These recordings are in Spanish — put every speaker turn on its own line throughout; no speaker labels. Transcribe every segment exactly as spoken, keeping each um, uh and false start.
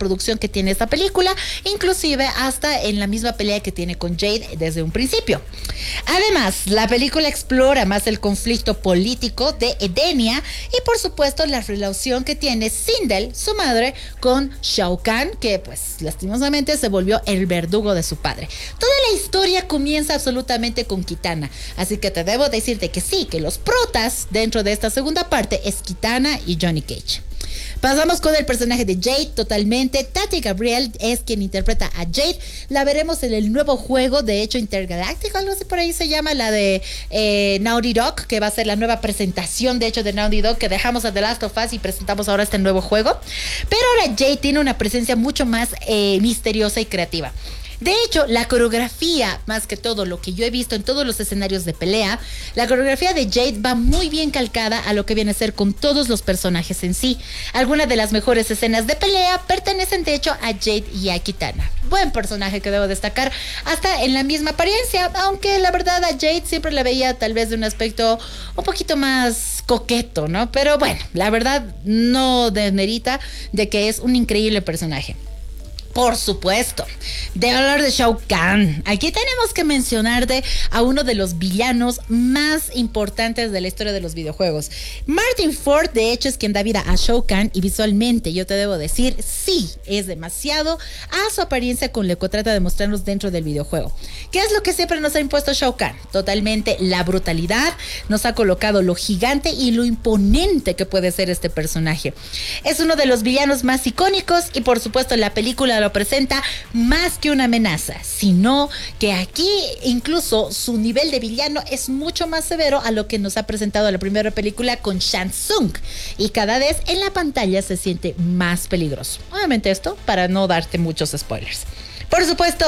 producción que tiene esta película, inclusive hasta en la misma pelea que tiene con Jade desde un principio. Además, la película explora más el conflicto político de Edenia y por supuesto la relación que tiene Sindel, su madre, con Shao Kahn, que pues lastimosamente se volvió el verdugo de su padre. Toda la historia comienza absolutamente con Kitana, así que te debo decirte que sí, que los protas dentro de esta segunda parte es Kitana y Johnny Cage. Pasamos con el personaje de Jade totalmente. Tati Gabrielle es quien interpreta a Jade. La veremos en el nuevo juego, de hecho Intergaláctico, algo así por ahí se llama, la de eh, Naughty Dog, que va a ser la nueva presentación de hecho de Naughty Dog, que dejamos a The Last of Us y presentamos ahora este nuevo juego. Pero ahora Jade tiene una presencia mucho más eh, misteriosa y creativa. De hecho, la coreografía, más que todo lo que yo he visto en todos los escenarios de pelea, la coreografía de Jade va muy bien calcada a lo que viene a ser con todos los personajes en sí. Algunas de las mejores escenas de pelea pertenecen de hecho a Jade y a Kitana. Buen personaje que debo destacar, hasta en la misma apariencia, aunque la verdad a Jade siempre la veía tal vez de un aspecto un poquito más coqueto, ¿no? Pero bueno, la verdad no demerita de que es un increíble personaje. Por supuesto, de hablar de Shao Kahn, aquí tenemos que mencionarte a uno de los villanos más importantes de la historia de los videojuegos. Martin Ford, de hecho, es quien da vida a Shao Kahn y visualmente, yo te debo decir, sí, es demasiado a su apariencia con lo que trata de mostrarnos dentro del videojuego. ¿Qué es lo que siempre nos ha impuesto Shao Kahn? Totalmente la brutalidad, nos ha colocado lo gigante y lo imponente que puede ser este personaje. Es uno de los villanos más icónicos y por supuesto la película lo presenta más que una amenaza, sino que aquí incluso su nivel de villano es mucho más severo a lo que nos ha presentado la primera película con Shang Tsung, y cada vez en la pantalla se siente más peligroso. Obviamente esto para no darte muchos spoilers. Por supuesto,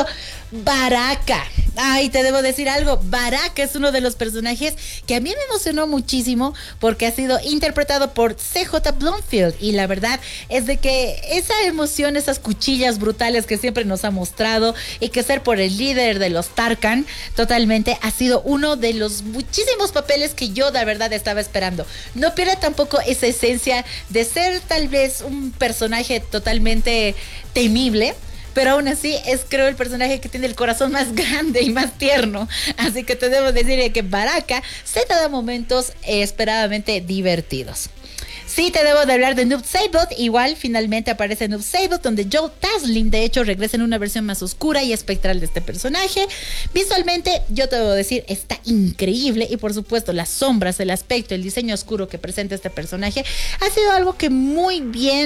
Baraka. Ay, te debo decir algo. Baraka es uno de los personajes que a mí me emocionó muchísimo porque ha sido interpretado por C J Blumfield. Y la verdad es de que esa emoción, esas cuchillas brutales que siempre nos ha mostrado y que ser por el líder de los Tarkan, totalmente ha sido uno de los muchísimos papeles que yo de verdad estaba esperando. No pierde tampoco esa esencia de ser tal vez un personaje totalmente temible, pero aún así es, creo, el personaje que tiene el corazón más grande y más tierno. Así que te debo decir que Baraka se te da momentos eh, esperadamente divertidos. Sí, te debo de hablar de Noob Saibot. Igual, finalmente aparece Noob Saibot, donde Joe Taslim, de hecho, regresa en una versión más oscura y espectral de este personaje. Visualmente, yo te debo decir, está increíble. Y por supuesto, las sombras, el aspecto, el diseño oscuro que presenta este personaje ha sido algo que muy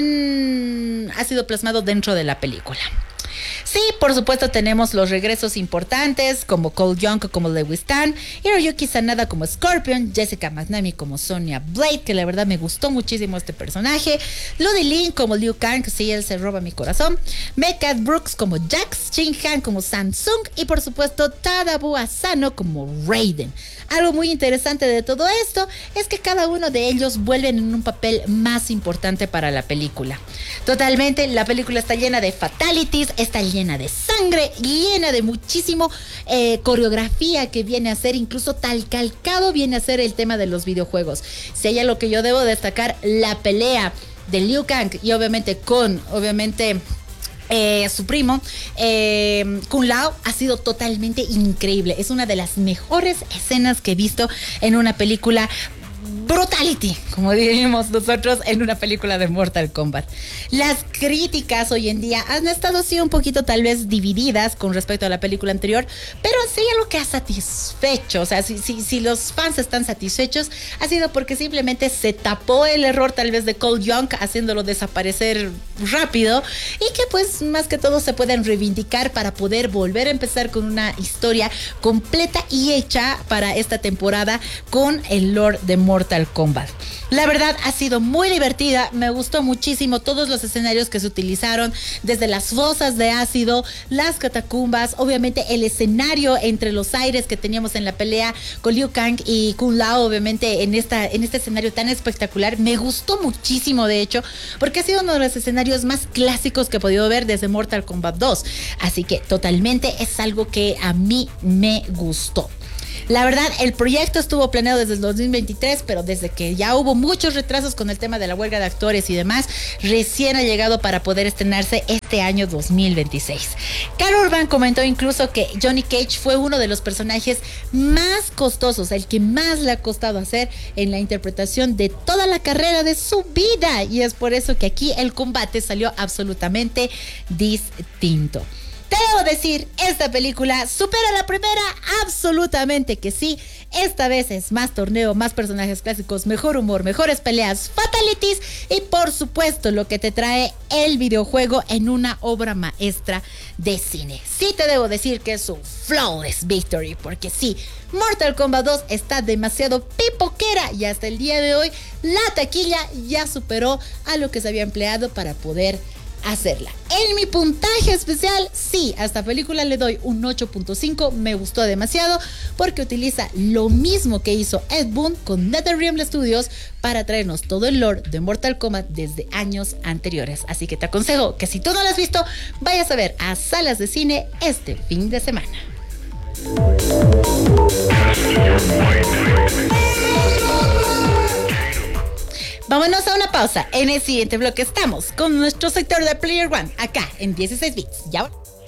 bien ha sido plasmado dentro de la película. Sí, por supuesto tenemos los regresos importantes como Cole Young como Lewis Tan, Hiroyuki Sanada como Scorpion, Jessica McNamee como Sonya Blade, que la verdad me gustó muchísimo este personaje, Ludi Lin como Liu Kang, que sí, él se roba mi corazón, Mecca Brooks como Jax, Shin Han como Samsung y por supuesto Tadabu Asano como Raiden. Algo muy interesante de todo esto es que cada uno de ellos vuelven en un papel más importante para la película. Totalmente, la película está llena de fatalities, está llena de sangre, llena de muchísimo eh, coreografía que viene a ser, incluso tal calcado viene a ser el tema de los videojuegos. Si hay algo que yo debo destacar, la pelea de Liu Kang y obviamente con, obviamente... Eh, su primo, eh, Kung Lao, ha sido totalmente increíble. Es una de las mejores escenas que he visto en una película brutality, como diríamos nosotros en una película de Mortal Kombat. Las críticas hoy en día han estado así un poquito tal vez divididas con respecto a la película anterior, pero sí algo que ha satisfecho, o sea, si, si, si los fans están satisfechos, ha sido porque simplemente se tapó el error tal vez de Cole Young, haciéndolo desaparecer rápido, y que pues más que todo se pueden reivindicar para poder volver a empezar con una historia completa y hecha para esta temporada con el lore de Mortal Kombat. La verdad ha sido muy divertida, me gustó muchísimo todos los escenarios que se utilizaron, desde las fosas de ácido, las catacumbas, obviamente el escenario entre los aires que teníamos en la pelea con Liu Kang y Kung Lao, obviamente en, esta, en este escenario tan espectacular. Me gustó muchísimo, de hecho, porque ha sido uno de los escenarios más clásicos que he podido ver desde Mortal Kombat dos, así que totalmente es algo que a mí me gustó. La verdad, el proyecto estuvo planeado desde el dos mil veintitrés, pero desde que ya hubo muchos retrasos con el tema de la huelga de actores y demás, recién ha llegado para poder estrenarse este año dos mil veintiséis. Karl Urban comentó incluso que Johnny Cage fue uno de los personajes más costosos, el que más le ha costado hacer en la interpretación de toda la carrera de su vida, y es por eso que aquí el combate salió absolutamente distinto. Te debo decir, esta película supera la primera, absolutamente que sí. Esta vez es más torneo, más personajes clásicos, mejor humor, mejores peleas, fatalities y por supuesto lo que te trae el videojuego en una obra maestra de cine. Sí te debo decir que es un flawless victory, porque sí, Mortal Kombat dos está demasiado pipoquera y hasta el día de hoy la taquilla ya superó a lo que se había empleado para poder hacerla. En mi puntaje especial, sí, a esta película le doy un ocho punto cinco. Me gustó demasiado porque utiliza lo mismo que hizo Ed Boon con NetherRealm Studios para traernos todo el lore de Mortal Kombat desde años anteriores. Así que te aconsejo que si tú no lo has visto, vayas a ver a salas de cine este fin de semana. Vámonos a una pausa. En el siguiente bloque estamos con nuestro sector de Player One, acá en dieciséis bits. Ya.